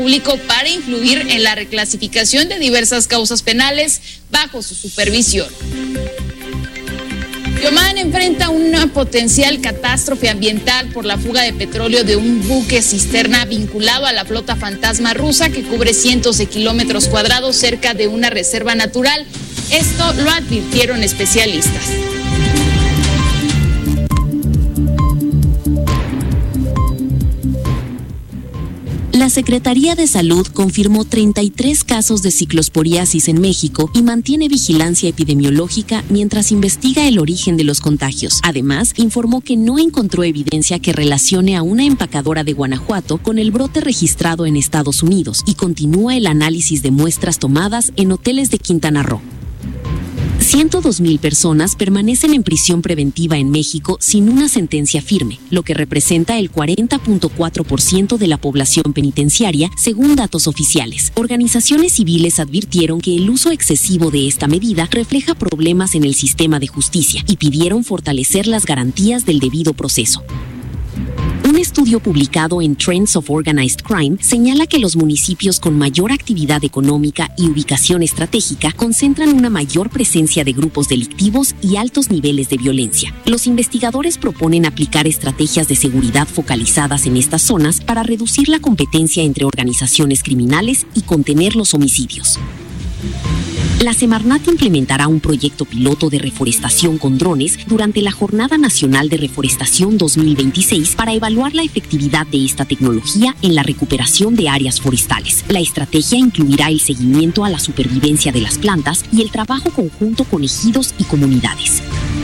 Público para influir en la reclasificación de diversas causas penales bajo su supervisión. Oman enfrenta una potencial catástrofe ambiental por la fuga de petróleo de un buque cisterna vinculado a la flota fantasma rusa que cubre cientos de kilómetros cuadrados cerca de una reserva natural. Esto lo advirtieron especialistas. La Secretaría de Salud confirmó 33 casos de ciclosporiasis en México y mantiene vigilancia epidemiológica mientras investiga el origen de los contagios. Además, informó que no encontró evidencia que relacione a una empacadora de Guanajuato con el brote registrado en Estados Unidos y continúa el análisis de muestras tomadas en hoteles de Quintana Roo. 102,000 personas permanecen en prisión preventiva en México sin una sentencia firme, lo que representa el 40.4% de la población penitenciaria, según datos oficiales. Organizaciones civiles advirtieron que el uso excesivo de esta medida refleja problemas en el sistema de justicia y pidieron fortalecer las garantías del debido proceso. Un estudio publicado en Trends of Organized Crime señala que los municipios con mayor actividad económica y ubicación estratégica concentran una mayor presencia de grupos delictivos y altos niveles de violencia. Los investigadores proponen aplicar estrategias de seguridad focalizadas en estas zonas para reducir la competencia entre organizaciones criminales y contener los homicidios. La Semarnat implementará un proyecto piloto de reforestación con drones durante la Jornada Nacional de Reforestación 2026 para evaluar la efectividad de esta tecnología en la recuperación de áreas forestales. La estrategia incluirá el seguimiento a la supervivencia de las plantas y el trabajo conjunto con ejidos y comunidades.